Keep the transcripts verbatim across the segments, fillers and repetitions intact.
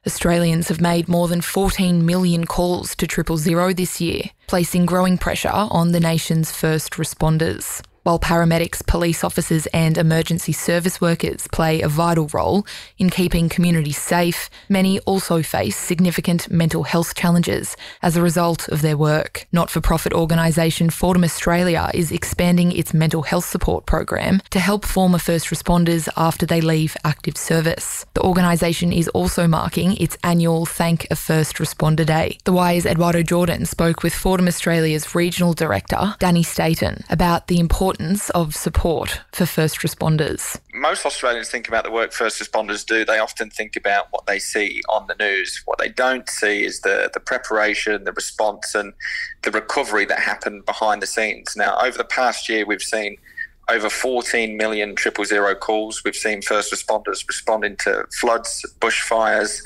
Australians have made more than fourteen million calls to triple zero this year, placing growing pressure on the nation's first responders. While paramedics, police officers and emergency service workers play a vital role in keeping communities safe, many also face significant mental health challenges as a result of their work. Not-for-profit organisation Fordham Australia is expanding its mental health support program to help former first responders after they leave active service. The organisation is also marking its annual Thank a First Responder Day. The Wire's Eduardo Jordan spoke with Fordham Australia's Regional Director, Danny Staten, about the importance of support for first responders. Most Australians think about the work first responders do. They often think about what they see on the news. What they don't see is the, the preparation, the response and the recovery that happened behind the scenes. Now, over the past year, we've seen over fourteen million triple zero calls. We've seen first responders responding to floods, bushfires,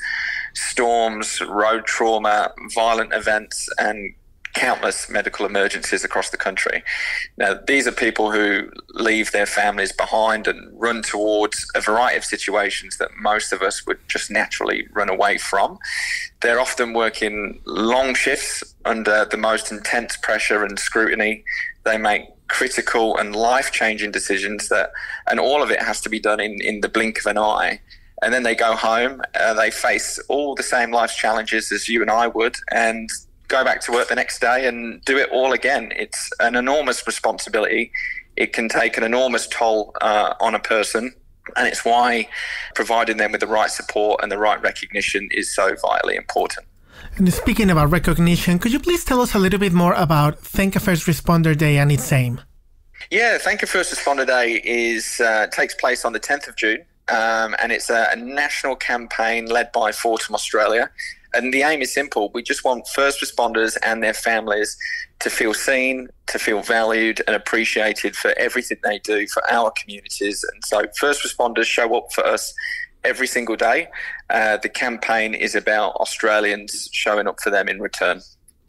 storms, road trauma, violent events and countless medical emergencies across the country. Now, these are people who leave their families behind and run towards a variety of situations that most of us would just naturally run away from. They're often working long shifts under the most intense pressure and scrutiny. They make critical and life-changing decisions that, and all of it has to be done in, in the blink of an eye. And then they go home, uh, they face all the same life's challenges as you and I would, and go back to work the next day and do it all again. It's an enormous responsibility. It can take an enormous toll uh, on a person, and it's why providing them with the right support and the right recognition is so vitally important. And speaking about recognition, could you please tell us a little bit more about Thank a First Responder Day and its aim? Yeah, Thank a First Responder Day is uh, takes place on the tenth of June, um, and it's a, a national campaign led by Fordham Australia. And the aim is simple. We just want first responders and their families to feel seen, to feel valued and appreciated for everything they do for our communities. And so first responders show up for us every single day. Uh, the campaign is about Australians showing up for them in return.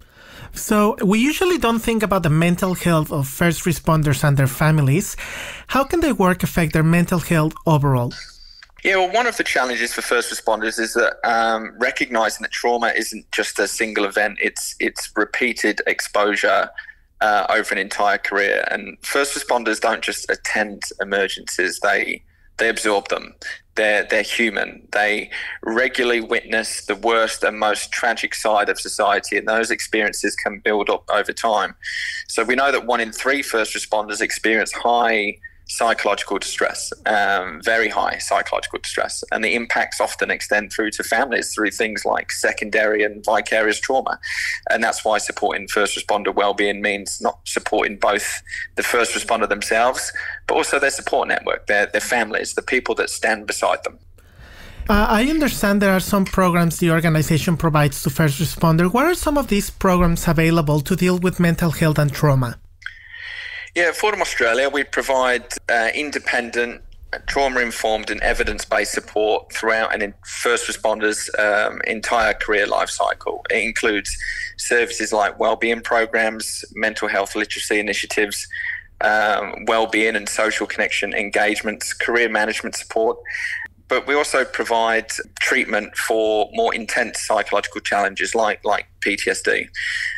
So we usually don't think about the mental health of first responders and their families. How can their work affect their mental health overall? Yeah, well, one of the challenges for first responders is that um, recognising that trauma isn't just a single event, it's it's repeated exposure uh, over an entire career. And first responders don't just attend emergencies, they they absorb them. They're, they're human. They regularly witness the worst and most tragic side of society, and those experiences can build up over time. So we know that one in three first responders experience high psychological distress, um, very high psychological distress, and the impacts often extend through to families through things like secondary and vicarious trauma. And that's why supporting first responder wellbeing means not supporting both the first responder themselves, but also their support network, their, their families, the people that stand beside them. Uh, I understand there are some programs the organization provides to first responder. What are some of these programs available to deal with mental health and trauma? Yeah, at Fordham Australia, we provide uh, independent, trauma-informed and evidence-based support throughout an first responder's um, entire career life cycle. It includes services like wellbeing programs, mental health literacy initiatives, um, wellbeing and social connection engagements, career management support. But we also provide treatment for more intense psychological challenges like, like P T S D.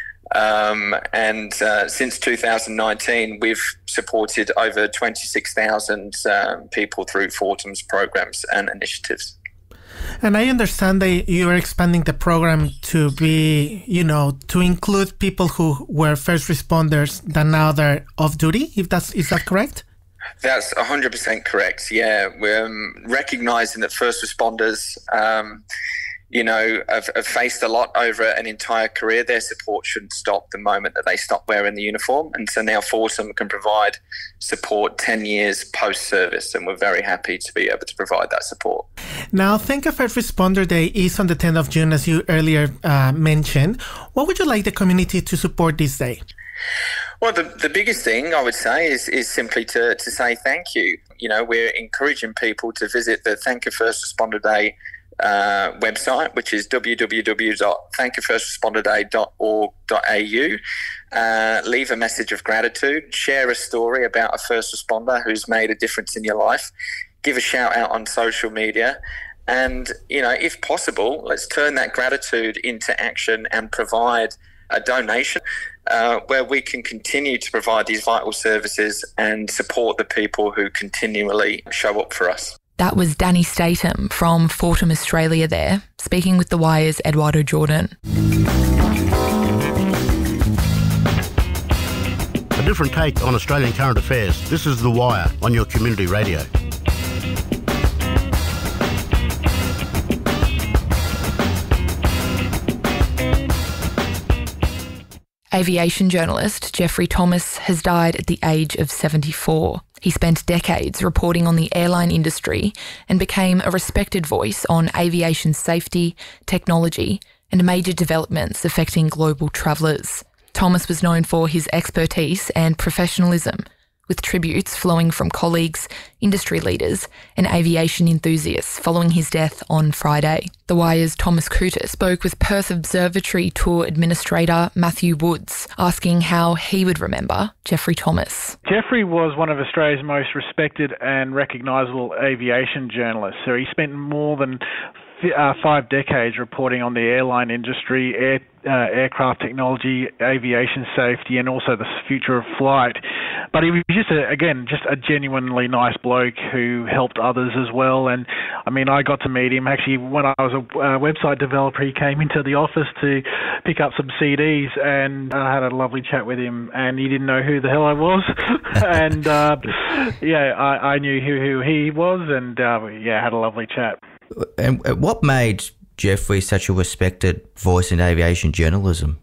Um, and uh, since two thousand nineteen, we've supported over twenty-six thousand um, people through Fordham's programs and initiatives. And I understand that you are expanding the program to be, you know, to include people who were first responders that now they're off duty. If that's is that correct? That's one hundred percent correct. Yeah, we're um, recognizing that first responders, um, you know, have, have faced a lot over an entire career. Their support shouldn't stop the moment that they stop wearing the uniform. And so now Fordham can provide support ten years post-service, and we're very happy to be able to provide that support. Now, Thank a First Responder Day is on the tenth of June, as you earlier uh, mentioned. What would you like the community to support this day? Well, the, the biggest thing I would say is is simply to, to say thank you. You know, we're encouraging people to visit the Thank a First Responder Day Uh, website, which is w w w dot thank a first responder day dot org dot a u. Uh, leave a message of gratitude, share a story about a first responder who's made a difference in your life, give a shout out on social media, And, you know, if possible, let's turn that gratitude into action and provide a donation uh, where we can continue to provide these vital services and support the people who continually show up for us. That was Danny Statham from Fortum Australia there, speaking with The Wire's Eduardo Jordan. A different take on Australian current affairs. This is The Wire on your community radio. Aviation journalist Geoffrey Thomas has died at the age of seventy-four. He spent decades reporting on the airline industry and became a respected voice on aviation safety, technology, and major developments affecting global travellers. Thomas was known for his expertise and professionalism, with tributes flowing from colleagues, industry leaders and aviation enthusiasts following his death on Friday. The Wire's Thomas Cooter spoke with Perth Observatory Tour Administrator Matthew Woods, asking how he would remember Geoffrey Thomas. Geoffrey was one of Australia's most respected and recognisable aviation journalists. So he spent more than Uh, five decades reporting on the airline industry, air, uh, aircraft technology, aviation safety, and also the future of flight. But he was just, a, again, just a genuinely nice bloke who helped others as well. And, I mean, I got to meet him. Actually, when I was a uh, website developer, he came into the office to pick up some C Ds, and I had a lovely chat with him, and he didn't know who the hell I was. and, uh, yeah, I, I knew who, who he was, and, uh, yeah, had a lovely chat. And what made Geoffrey such a respected voice in aviation journalism?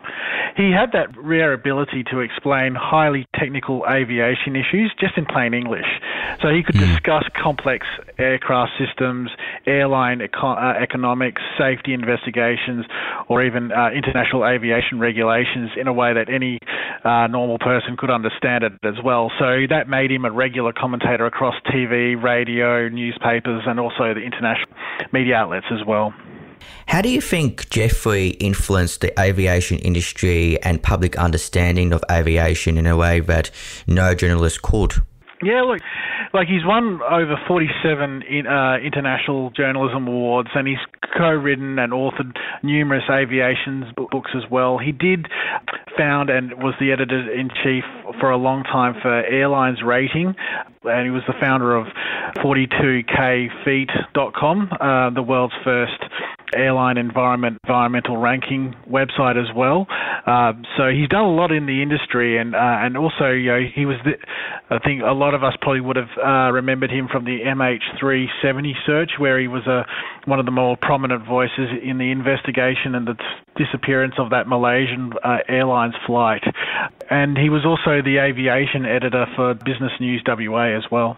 He had that rare ability to explain highly technical aviation issues just in plain English. So he could mm. discuss complex aircraft systems, airline eco- uh, economics, safety investigations, or even uh, international aviation regulations in a way that any uh, normal person could understand it as well. So that made him a regular commentator across T V, radio, newspapers, and also the international media outlets as well. How do you think Geoffrey influenced the aviation industry and public understanding of aviation in a way that no journalist could? Yeah, look, like he's won over forty-seven in, uh, international journalism awards, and he's co-written and authored numerous aviation books as well. He did found and was the editor-in-chief for a long time for Airlines Rating, and he was the founder of forty-two K feet dot com, uh, the world's first airline environment environmental ranking website as well. Uh, so he's done a lot in the industry, and uh, and also, you know, he was the, I think a lot of us probably would have uh, remembered him from the M H three seventy search, where he was a one of the more prominent voices in the investigation and the t- disappearance of that Malaysian uh, Airlines flight. And he was also the aviation editor for Business News W A as well.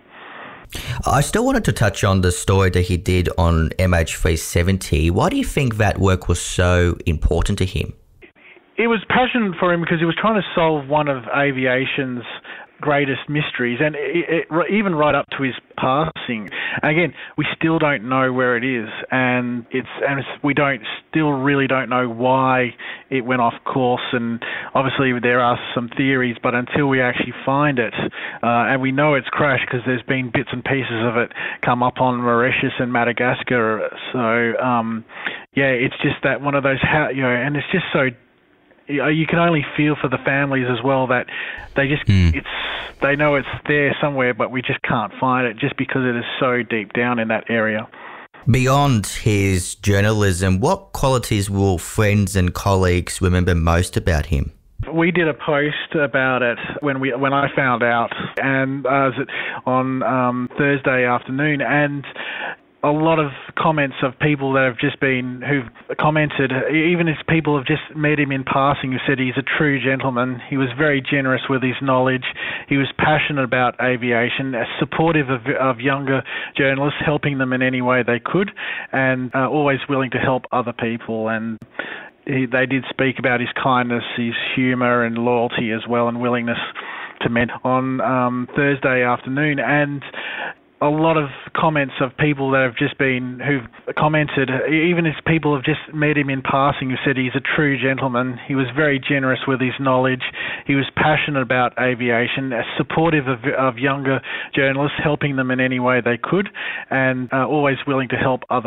I still wanted to touch on the story that he did on M H three seventy. Why do you think that work was so important to him? It was passion for him because he was trying to solve one of aviation's greatest mysteries, and it, it, even right up to his passing. Again, we still don't know where it is, and it's and it's, we don't still really don't know why it went off course. And obviously there are some theories, but until we actually find it, uh, and we know it's crashed because there's been bits and pieces of it come up on Mauritius and Madagascar. So um, yeah, it's just that one of those, you know, and it's just so. You can only feel for the families as well that they just mm. it's they know it's there somewhere, but we just can't find it just because it is so deep down in that area. Beyond his journalism, what qualities will friends and colleagues remember most about him? We did a post about it when we when I found out, and uh, on um, Thursday afternoon, and a lot of comments of people that have just been, who've commented, even if people have just met him in passing, who said he's a true gentleman. He was very generous with his knowledge. He was passionate about aviation, supportive of, of younger journalists, helping them in any way they could, and uh, always willing to help other people. And he, they did speak about his kindness, his humour and loyalty as well, and willingness to mentor on um, Thursday afternoon. And a lot of comments of people that have just been, who've commented, even as people have just met him in passing, who said he's a true gentleman. He was very generous with his knowledge. He was passionate about aviation, supportive of, of younger journalists, helping them in any way they could, and uh, always willing to help others.